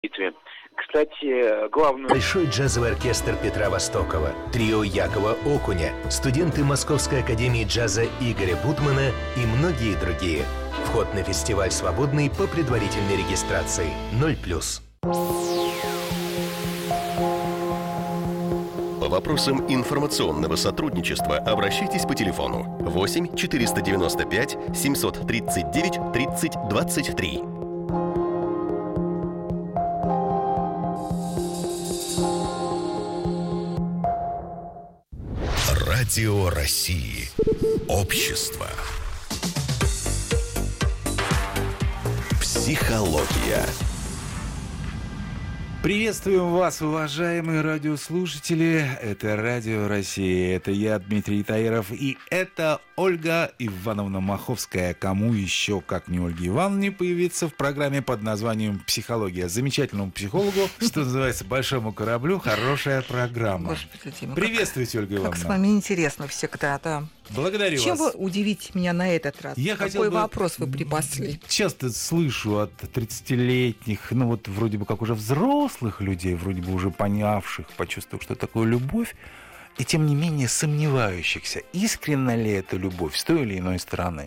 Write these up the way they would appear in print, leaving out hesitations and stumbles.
Кстати, главную... Большой джазовый оркестр Петра Востокова, трио Якова Окуня, студенты Московской академии джаза Игоря Бутмана и многие другие. Вход на фестиваль свободный по предварительной регистрации. 0+. По вопросам информационного сотрудничества обращайтесь по телефону 8 495 739 30 23. Радио России. Общество. Психология. Приветствуем вас, уважаемые радиослушатели. Это Радио Россия. Это я, Дмитрий Таиров. И это Ольга Ивановна Маховская. Кому еще, как не Ольге Ивановне, появиться в программе под названием «Психология». Замечательному психологу, что называется, большому кораблю, хорошая программа. Господи, Дима, приветствуйте, Ольга Ивановна. Как с вами интересно всегда, да. Благодарю вас. Чем вы удивите меня на этот раз? Какой вопрос вы припасли? Часто слышу от 30-летних, вроде бы как уже взрослых людей, вроде бы уже понявших, почувствовав, что такое любовь, и тем не менее сомневающихся, искренна ли эта любовь с той или иной стороны.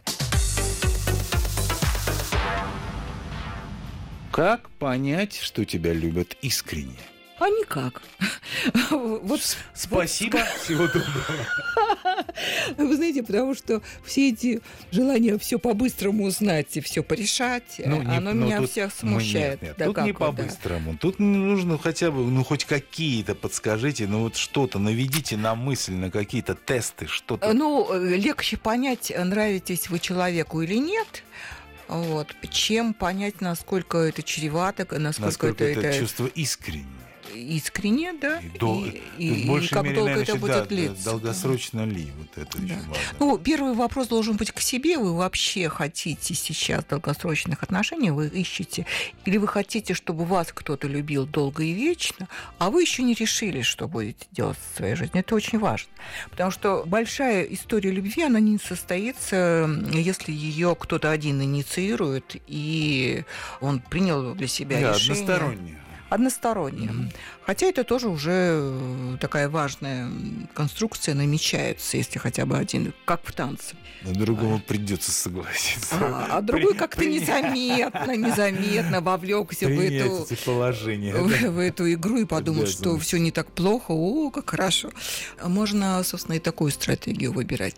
Как понять, что тебя любят искренне? А никак. Спасибо, всего доброго. Вы знаете, потому что все эти желания все по-быстрому узнать и все порешать, оно меня всех смущает. Нет, тут не по-быстрому. Тут нужно хотя бы, хоть какие-то подскажите, что-то наведите на мысль, на какие-то тесты, что-то. Легче понять, нравитесь вы человеку или нет, чем понять, насколько это чревато, насколько это чувство искреннее. Искренне, да, и как долго это будет длиться. Долгосрочно ли, это очень важно. Первый вопрос должен быть к себе. Вы вообще хотите сейчас долгосрочных отношений, вы ищете, или вы хотите, чтобы вас кто-то любил долго и вечно, а вы еще не решили, что будете делать со своей жизнью. Это очень важно, потому что большая история любви, она не состоится, если ее кто-то один инициирует, и он принял для себя решение. Односторонне. Хотя это тоже уже такая важная конструкция намечается, если хотя бы один, как в танце. Другому придется согласиться. А другой как-то незаметно вовлекся в эту игру и подумал, что все не так плохо, как хорошо. Можно, собственно, и такую стратегию выбирать.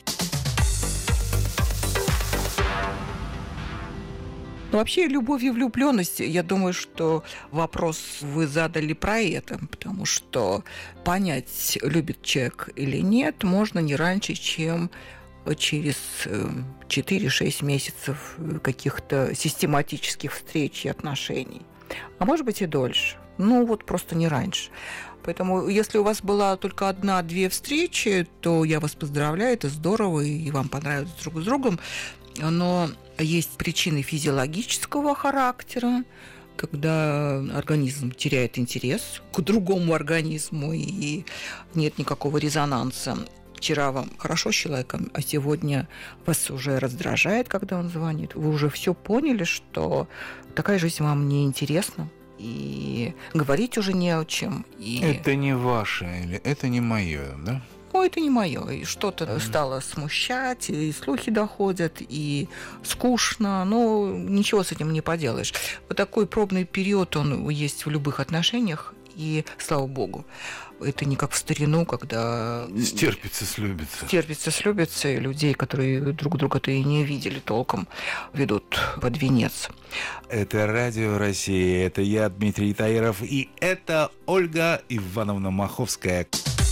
Вообще, любовь и влюблённость, я думаю, что вопрос вы задали про это, потому что понять, любит человек или нет, можно не раньше, чем через 4-6 месяцев каких-то систематических встреч и отношений. А может быть и дольше. Просто не раньше. Поэтому, если у вас была только 1-2 встречи, то я вас поздравляю, это здорово, и вам понравилось друг с другом. Но есть причины физиологического характера, когда организм теряет интерес к другому организму, и нет никакого резонанса. Вчера вам хорошо с человеком, а сегодня вас уже раздражает, когда он звонит. Вы уже все поняли, что такая жизнь вам не интересна, и говорить уже не о чем. Это не ваше, это не мое, да? Это не мое. И что-то стало смущать, и слухи доходят, и скучно. Ничего с этим не поделаешь. Такой пробный период, он есть в любых отношениях, и слава богу. Это не как в старину, когда... Стерпится, слюбится. И людей, которые друг друга-то и не видели толком, ведут под венец. Это Радио Россия, это я, Дмитрий Таиров, и это Ольга Ивановна Маховская.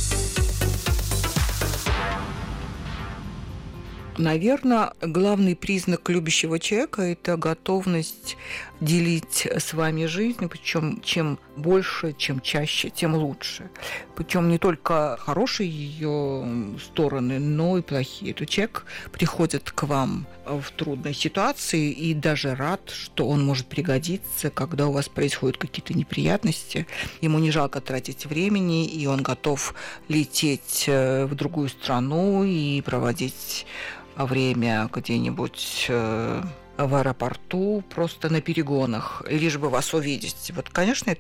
Наверное, главный признак любящего человека – это готовность делить с вами жизнь, причем чем больше, чем чаще, тем лучше. Причем не только хорошие ее стороны, но и плохие. Этот человек приходит к вам в трудной ситуации и даже рад, что он может пригодиться, когда у вас происходят какие-то неприятности. Ему не жалко тратить времени, и он готов лететь в другую страну и проводить время где-нибудь в аэропорту, просто на перегонах, лишь бы вас увидеть. Конечно, это